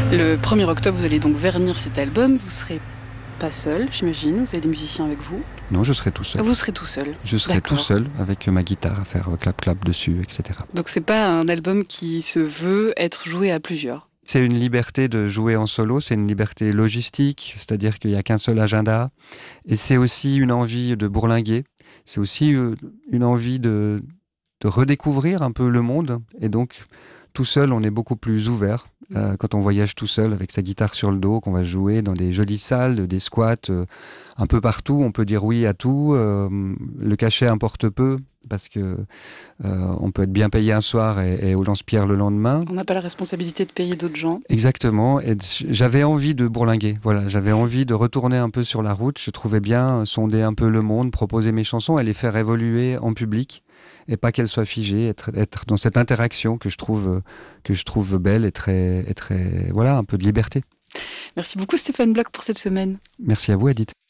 Le 1er octobre, vous allez donc vernir cet album. Vous serez pas seul, j'imagine. Vous avez des musiciens avec vous. Non, je serai tout seul. Vous serez tout seul. Je serai tout seul avec ma guitare à faire clap-clap dessus, etc. Donc c'est pas un album qui se veut être joué à plusieurs. C'est une liberté de jouer en solo, c'est une liberté logistique, c'est-à-dire qu'il n'y a qu'un seul agenda. Et c'est aussi une envie de bourlinguer. C'est aussi une envie de redécouvrir un peu le monde. Et donc, tout seul, on est beaucoup plus ouvert. Quand on voyage tout seul avec sa guitare sur le dos, qu'on va jouer dans des jolies salles, des squats, un peu partout, on peut dire oui à tout. Le cachet importe peu parce que on peut être bien payé un soir et au lance-pierre le lendemain. On n'a pas la responsabilité de payer d'autres gens. Exactement. Et j'avais envie de bourlinguer. Voilà, j'avais envie de retourner un peu sur la route. Je trouvais bien sonder un peu le monde, proposer mes chansons et les faire évoluer en public. Et pas qu'elle soit figée, être dans cette interaction que je trouve belle et très, voilà, un peu de liberté. Merci beaucoup Stéphane Bloch pour cette semaine. Merci à vous, Edith.